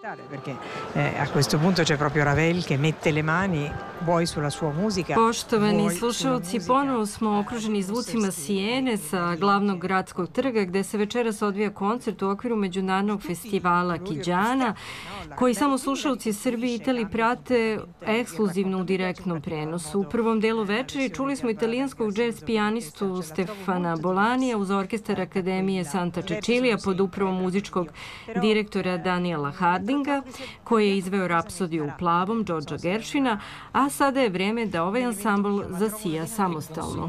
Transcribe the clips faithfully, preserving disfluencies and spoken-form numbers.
Perché eh, a questo punto c'è proprio Ravel che mette le mani vuoi sulla sua musica. Poštovani slušalci, ponovo smo okruženi zvucima Sijene sa glavnog gradskog trga gde se večeras odvija koncert u okviru međunarodnog festivala Kiđana, koji samo slušalci Srbije i Italiji prate ekskluzivno u direktnom prenosu. U prvom delu večeri čuli smo italijanskog džez pijanistu Stefana Bolanija uz orkestar Akademije Santa Cecilia pod upravom muzičkog direktora Daniela Hardinga, koji je izveo Rapsodiju u plavom Đorđa Gershwina, a sada je vreme da ovaj ansambl zasija samostalno.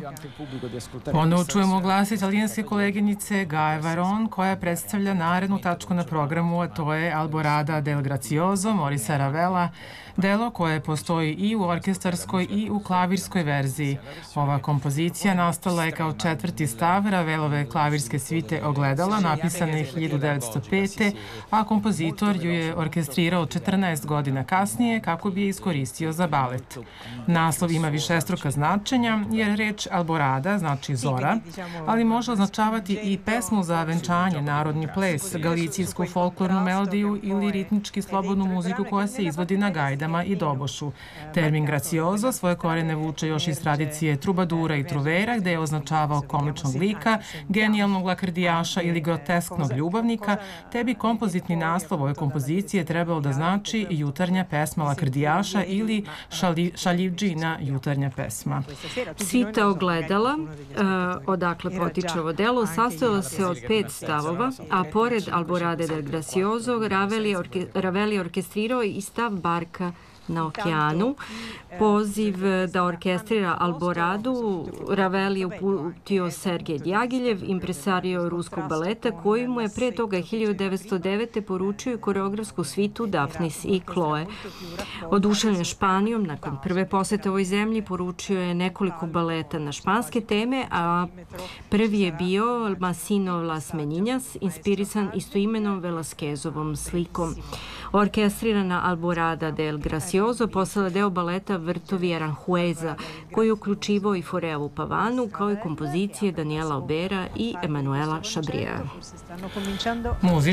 Ponovo čujemo glas italijanske koleginice Gaje Varon, koja predstavlja narednu tačku na programu, a to je Alborada del Grazioso Morisa Ravela, delo koje postoji i u orkestarskoj i u klavirskoj verziji. Ova kompozicija nastala je kao četvrti stav Ravelove klavirske svite Ogledala, napisane hiljadu devetsto pete. a kompozitor ju je orkestrirao četrnaest godina kasnije kako bi je iskoristio za balet. Naslov ima višestruka značenja, jer reč Alborada znači zora, ali može označavati i pesmu za venčanje, narodni ples, galicijsku folklornu melodiju ili ritmički slobodnu muziku koja se izvodi na gajdama i dobošu. Termin gracioso svoje korene vuče još iz tradicije trubadura i truvera, gde je označavao komičnog lika, genijalnog lakrdijaša ili grotesknog ljubavnika, te bi kompozitni naslov ove kompozicije trebalo da znači jutarnja pesma lakrdijaša ili šali, šaljivđina jutarnja pesma. Svita Ogledala, odakle potiče ovo delo, sastojala se od pet stavova, a pored Alborade del Gracioso, Ravel je orkestrirao i stav Barka na okeanu. Poziv da orkestrira Alboradu Ravel je uputio Sergej Djagiljev, impresario ruskog baleta, koji mu je pre toga hiljadu devetsto devete. poručio koreografsku svitu Daphnis i Chloe. Oduševljen Španijom, nakon prve posete ovoj zemlji, poručio je nekoliko baleta na španske teme, a prvi je bio El Masino Las Meninas, inspirisan istoimenom Velasquezovom slikom. Orkestrirana Alborada del Gracioso postala deo baleta Vrtovi Aranjueza, koji je uključivao i Foreovu pavanu, kao i kompozicije Daniela Obera i Emanuela Šabrijea.